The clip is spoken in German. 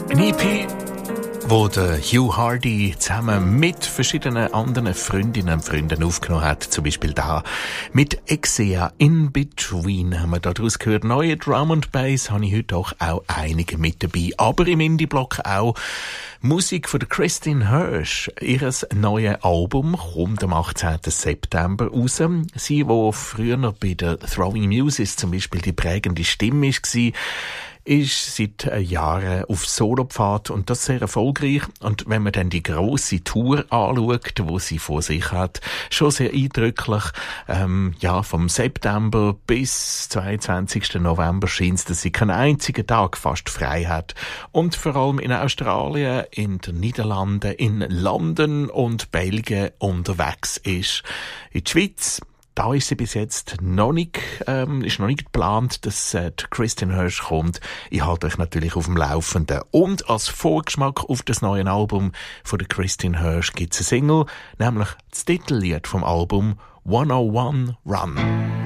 Ein EP, wo der Hugh Hardy zusammen mit verschiedenen anderen Freundinnen und Freunden aufgenommen hat. Zum Beispiel da mit Exea In Between haben wir daraus gehört. Neue Drum and Bass habe ich heute auch einige mit dabei. Aber im Indie-Block auch Musik von der Christine Hirsch. Ihres neue Album kommt am 18. September raus. Sie, die früher noch bei der Throwing Muses zum Beispiel die prägende Stimme war, ist seit Jahren auf Solopfad und das sehr erfolgreich. Und wenn man dann die grosse Tour anschaut, wo sie vor sich hat, schon sehr eindrücklich. Vom September bis 22. November scheint es, dass sie keinen einzigen Tag fast frei hat. Und vor allem in Australien, in den Niederlanden, in London und Belgien unterwegs ist. In der Schweiz, da ist sie bis jetzt noch nicht geplant, dass die Christine Hirsch kommt. Ich halte euch natürlich auf dem Laufenden. Und als Vorgeschmack auf das neue Album von der Christine Hirsch gibt es eine Single, nämlich das Titellied vom Album 101 Run.